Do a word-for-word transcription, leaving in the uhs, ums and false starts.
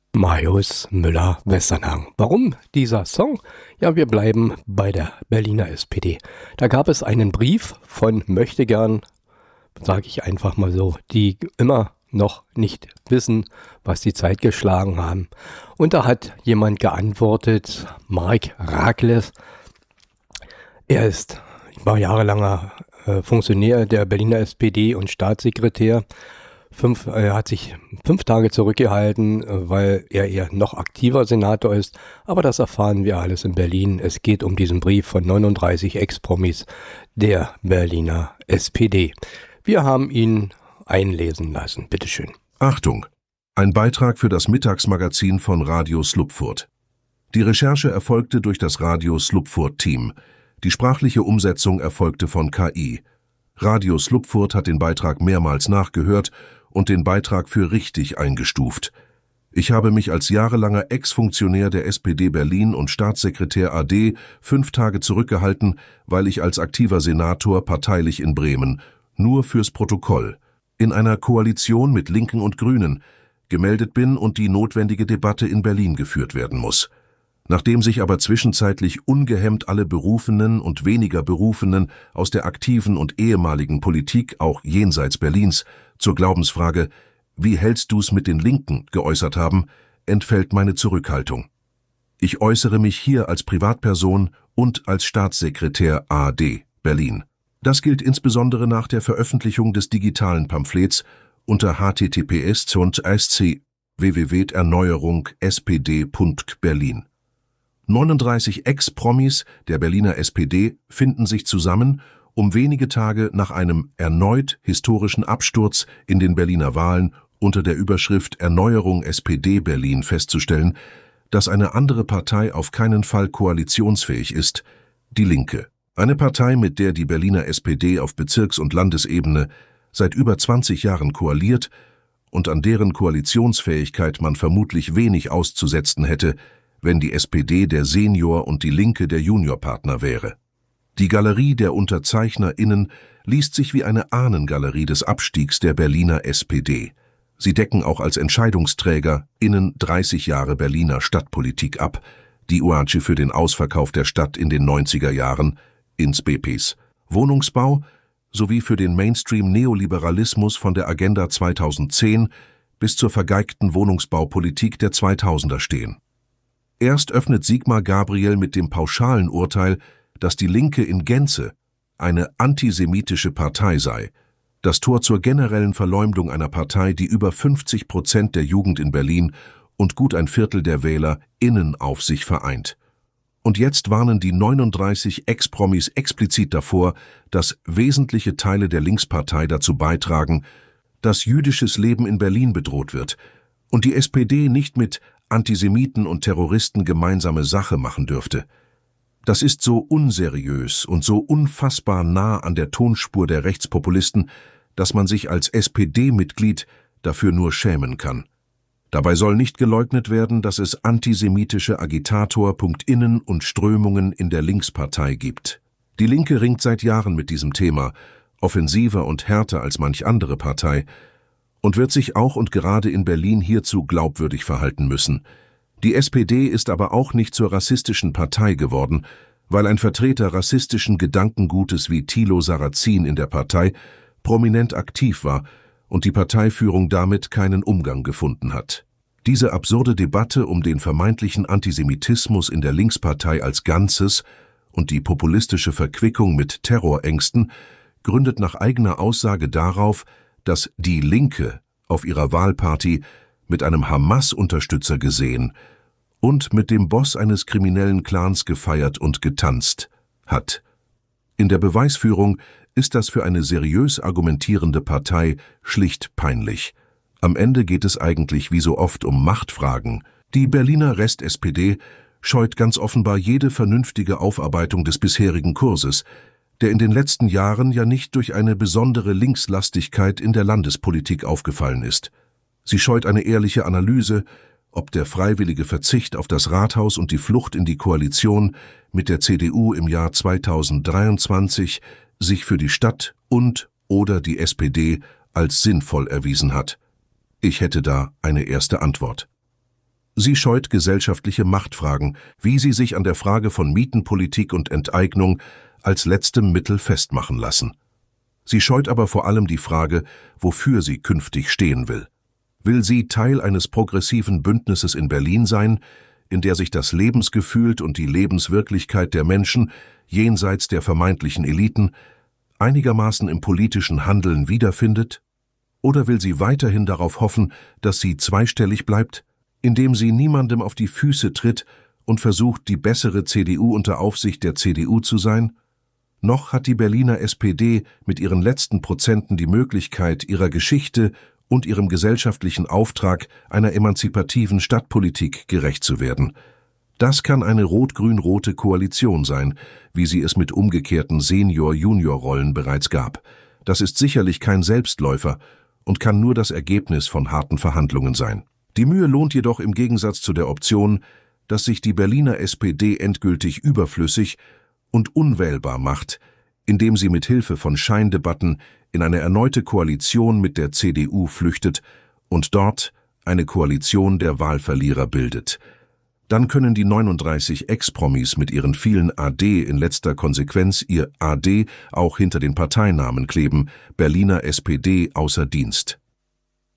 Marius Müller-Westernhagen. Warum dieser Song? Ja, wir bleiben bei der Berliner S P D. Da gab es einen Brief von Möchtegern, sage ich einfach mal so, die immer noch nicht wissen, was die Zeit geschlagen haben. Und da hat jemand geantwortet, Mark Rakles. Er ist, war jahrelanger äh, Funktionär der Berliner S P D und Staatssekretär. Fünf, er hat sich fünf Tage zurückgehalten, weil er eher noch aktiver Senator ist. Aber das erfahren wir alles in Berlin. Es geht um diesen Brief von neununddreißig Ex-Promis der Berliner S P D. Wir haben ihn einlesen lassen. Bitteschön. Achtung! Ein Beitrag für das Mittagsmagazin von Radio Slupfurt. Die Recherche erfolgte durch das Radio Slupfurt-Team. Die sprachliche Umsetzung erfolgte von K I. Radio Slupfurt hat den Beitrag mehrmals nachgehört und den Beitrag für richtig eingestuft. Ich habe mich als jahrelanger Ex-Funktionär der S P D Berlin und Staatssekretär A D fünf Tage zurückgehalten, weil ich als aktiver Senator parteilich in Bremen, nur fürs Protokoll, in einer Koalition mit Linken und Grünen, gemeldet bin und die notwendige Debatte in Berlin geführt werden muss. Nachdem sich aber zwischenzeitlich ungehemmt alle Berufenen und weniger Berufenen aus der aktiven und ehemaligen Politik, auch jenseits Berlins, zur Glaubensfrage, wie hältst du's mit den Linken, geäußert haben, entfällt meine Zurückhaltung. Ich äußere mich hier als Privatperson und als Staatssekretär A D, Berlin. Das gilt insbesondere nach der Veröffentlichung des digitalen Pamphlets unter h t t p s w w w punkt erneuerung s p d punkt berlin. neununddreißig Ex-Promis der Berliner S P D finden sich zusammen, um wenige Tage nach einem erneut historischen Absturz in den Berliner Wahlen unter der Überschrift Erneuerung S P D Berlin festzustellen, dass eine andere Partei auf keinen Fall koalitionsfähig ist, die Linke. Eine Partei, mit der die Berliner S P D auf Bezirks- und Landesebene seit über zwanzig Jahren koaliert und an deren Koalitionsfähigkeit man vermutlich wenig auszusetzen hätte, wenn die S P D der Senior und die Linke der Juniorpartner wäre. Die Galerie der UnterzeichnerInnen liest sich wie eine Ahnengalerie des Abstiegs der Berliner S P D. Sie decken auch als EntscheidungsträgerInnen dreißig Jahre Berliner Stadtpolitik ab, die U A G für den Ausverkauf der Stadt in den neunziger Jahren, ins B Ps, Wohnungsbau sowie für den Mainstream-Neoliberalismus von der Agenda zweitausendzehn bis zur vergeigten Wohnungsbaupolitik der zweitausender stehen. Erst öffnet Sigmar Gabriel mit dem pauschalen Urteil, dass die Linke in Gänze eine antisemitische Partei sei, das Tor zur generellen Verleumdung einer Partei, die über fünfzig Prozent der Jugend in Berlin und gut ein Viertel der WählerInnen auf sich vereint. Und jetzt warnen die neununddreißig Ex-Promis explizit davor, dass wesentliche Teile der Linkspartei dazu beitragen, dass jüdisches Leben in Berlin bedroht wird und die S P D nicht mit Antisemiten und Terroristen gemeinsame Sache machen dürfte. Das ist so unseriös und so unfassbar nah an der Tonspur der Rechtspopulisten, dass man sich als S P D-Mitglied dafür nur schämen kann. Dabei soll nicht geleugnet werden, dass es antisemitische Agitator.innen und Strömungen in der Linkspartei gibt. Die Linke ringt seit Jahren mit diesem Thema, offensiver und härter als manch andere Partei, und wird sich auch und gerade in Berlin hierzu glaubwürdig verhalten müssen. Die S P D ist aber auch nicht zur rassistischen Partei geworden, weil ein Vertreter rassistischen Gedankengutes wie Thilo Sarrazin in der Partei prominent aktiv war und die Parteiführung damit keinen Umgang gefunden hat. Diese absurde Debatte um den vermeintlichen Antisemitismus in der Linkspartei als Ganzes und die populistische Verquickung mit Terrorängsten gründet nach eigener Aussage darauf, dass die Linke auf ihrer Wahlparty mit einem Hamas-Unterstützer gesehen und mit dem Boss eines kriminellen Clans gefeiert und getanzt hat. In der Beweisführung ist das für eine seriös argumentierende Partei schlicht peinlich. Am Ende geht es eigentlich wie so oft um Machtfragen. Die Berliner Rest-S P D scheut ganz offenbar jede vernünftige Aufarbeitung des bisherigen Kurses, der in den letzten Jahren ja nicht durch eine besondere Linkslastigkeit in der Landespolitik aufgefallen ist. Sie scheut eine ehrliche Analyse, ob der freiwillige Verzicht auf das Rathaus und die Flucht in die Koalition mit der C D U im Jahr zweitausenddreiundzwanzig sich für die Stadt und oder die S P D als sinnvoll erwiesen hat. Ich hätte da eine erste Antwort. Sie scheut gesellschaftliche Machtfragen, wie sie sich an der Frage von Mietenpolitik und Enteignung als letztem Mittel festmachen lassen. Sie scheut aber vor allem die Frage, wofür sie künftig stehen will. Will sie Teil eines progressiven Bündnisses in Berlin sein, in der sich das Lebensgefühl und die Lebenswirklichkeit der Menschen jenseits der vermeintlichen Eliten einigermaßen im politischen Handeln wiederfindet? Oder will sie weiterhin darauf hoffen, dass sie zweistellig bleibt, indem sie niemandem auf die Füße tritt und versucht, die bessere C D U unter Aufsicht der C D U zu sein? Noch hat die Berliner S P D mit ihren letzten Prozenten die Möglichkeit, ihrer Geschichte und ihrem gesellschaftlichen Auftrag einer emanzipativen Stadtpolitik gerecht zu werden. Das kann eine rot-grün-rote Koalition sein, wie sie es mit umgekehrten Senior-Junior-Rollen bereits gab. Das ist sicherlich kein Selbstläufer und kann nur das Ergebnis von harten Verhandlungen sein. Die Mühe lohnt jedoch im Gegensatz zu der Option, dass sich die Berliner S P D endgültig überflüssig und unwählbar macht, indem sie mit Hilfe von Scheindebatten in eine erneute Koalition mit der C D U flüchtet und dort eine Koalition der Wahlverlierer bildet. Dann können die neununddreißig Ex-Promis mit ihren vielen A D in letzter Konsequenz ihr A D auch hinter den Parteinamen kleben, Berliner S P D außer Dienst.